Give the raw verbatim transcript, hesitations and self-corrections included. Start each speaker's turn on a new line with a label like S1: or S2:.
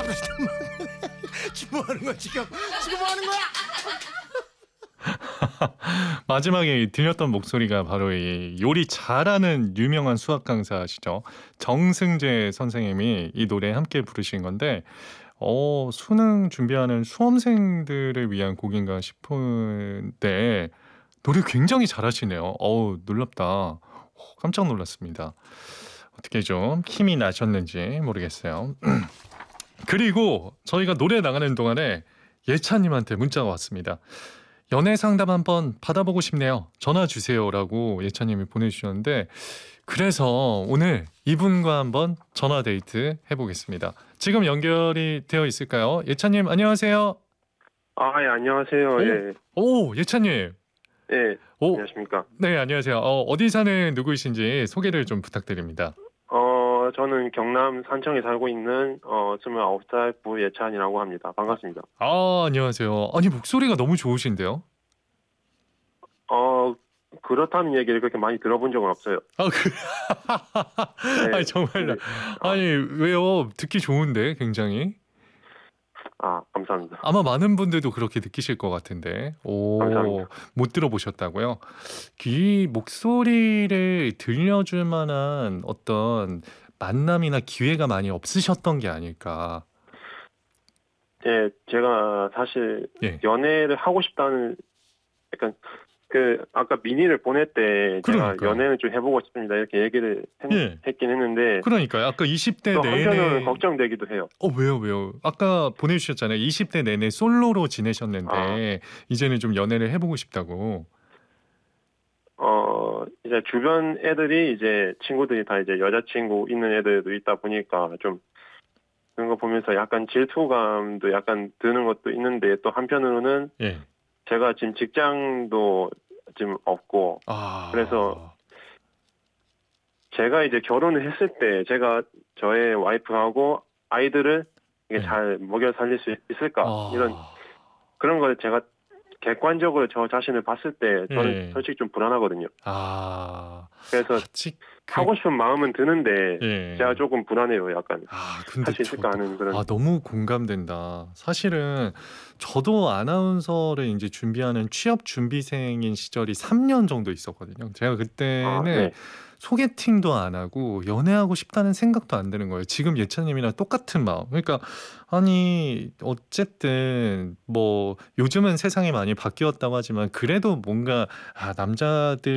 S1: 지금 뭐 하는 거야 지금? 지금 뭐 하는 거야?
S2: 마지막에 들렸던 목소리가 바로 이 요리 잘하는 유명한 수학 강사시죠. 정승재 선생님이 이 노래 함께 부르신 건데 어, 수능 준비하는 수험생들을 위한 곡인가 싶은데 노래 굉장히 잘하시네요. 어우, 놀랍다. 어, 깜짝 놀랐습니다. 어떻게 좀 힘이 나셨는지 모르겠어요. 그리고 저희가 노래 나가는 동안에 예찬님한테 문자가 왔습니다. 연애 상담 한번 받아보고 싶네요. 전화 주세요라고 예찬님이 보내주셨는데 그래서 오늘 이분과 한번 전화 데이트 해보겠습니다. 지금 연결이 되어 있을까요? 예찬님 안녕하세요.
S3: 아, 예, 안녕하세요.
S2: 오,
S3: 예.
S2: 오 예찬님.
S3: 예.
S2: 오,
S3: 안녕하십니까?
S2: 네 안녕하세요. 어, 어디 사는 누구이신지 소개를 좀 부탁드립니다.
S3: 어, 저는 경남 산청에 살고 있는 어, 스물아홉 살 부예찬이라고 합니다. 반갑습니다.
S2: 아 안녕하세요. 아니 목소리가 너무 좋으신데요?
S3: 어, 그렇다는 얘기를 그렇게 많이 들어본 적은 없어요.
S2: 아 그,
S3: 네.
S2: 아니 정말로.
S3: 네.
S2: 아니 왜요? 듣기 좋은데 굉장히.
S3: 아, 감사합니다.
S2: 아마 많은 분들도 그렇게 느끼실 것 같은데. 오,
S3: 감사합니다.
S2: 못 들어보셨다고요? 이 목소리를 들려줄 만한 어떤 만남이나 기회가 많이 없으셨던 게 아닐까.
S3: 예, 제가 사실
S2: 예.
S3: 연애를 하고 싶다는 약간 그 아까 미니를 보낼 때 제가
S2: 그러니까요.
S3: 연애를 좀 해보고 싶습니다 이렇게 얘기를 했,
S2: 예.
S3: 했긴 했는데
S2: 그러니까요. 아까 이십 대
S3: 또
S2: 내내.
S3: 한편으로는 걱정되기도 해요.
S2: 어 왜요 왜요? 아까 보내주셨잖아요. 이십 대 내내 솔로로 지내셨는데
S3: 아.
S2: 이제는 좀 연애를 해보고 싶다고.
S3: 어, 이제 주변 애들이 이제 친구들이 다 이제 여자친구 있는 애들도 있다 보니까 좀 그런 거 보면서 약간 질투감도 약간 드는 것도 있는데 또 한편으로는
S2: 예.
S3: 제가 지금 직장도 지금 없고
S2: 아.
S3: 그래서 제가 이제 결혼을 했을 때 제가 저의 와이프하고 아이들을 이게
S2: 네.
S3: 잘 먹여 살릴 수 있을까
S2: 아.
S3: 이런 그런 걸 제가 객관적으로 저 자신을 봤을 때 저는
S2: 예.
S3: 솔직히 좀 불안하거든요.
S2: 아.
S3: 그래서
S2: 아직 그...
S3: 하고 싶은 마음은 드는데
S2: 예.
S3: 제가 조금 불안해요. 약간
S2: 아, 근데
S3: 할 수 있을까
S2: 저도...
S3: 하는 그런.
S2: 아, 너무 공감된다. 사실은 저도 아나운서를 이제 준비하는 취업 준비생인 시절이 삼 년 정도 있었거든요. 제가 그때는
S3: 아, 네.
S2: 소개팅도 안 하고 연애하고 싶다는 생각도 안 드는 거예요. 지금 예찬님이랑 똑같은 마음. 그러니까 아니 어쨌든 뭐 요즘은 세상이 많이 바뀌었다고 하지만 그래도 뭔가 아, 남자들